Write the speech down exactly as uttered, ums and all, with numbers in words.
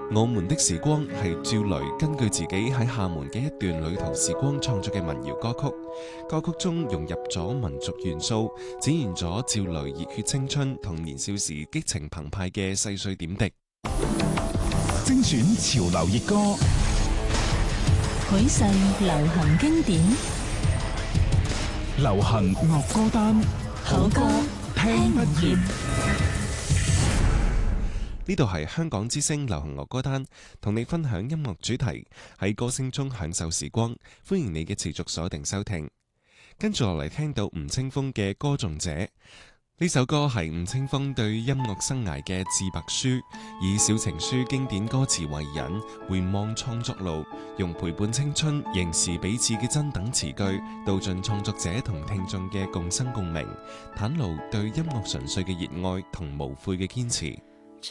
我們的時光係趙雷根據自己喺廈門嘅一段旅途時光創作嘅民謠歌曲，歌曲中融入咗民族元素，展現咗趙雷熱血青春同年少時激情澎湃嘅細碎點滴。 精選潮流熱歌， 許世流行經典， 流行樂歌單， 好歌聽不厭。 呢度係香港之聲流行樂歌單，同你分享音樂主題，喺歌聲中享受時光。歡迎你嘅持續鎖定收聽。跟住落嚟聽到吳青峰嘅《歌頌者》，呢首歌係吳青峰對音樂生涯嘅自白書，以小情書經典歌詞為引，回望創作路，用陪伴青春、凝視彼此嘅真等詞句，道盡創作者同聽眾嘅共生共鳴，袒露對音樂純粹嘅熱愛同無悔嘅堅持。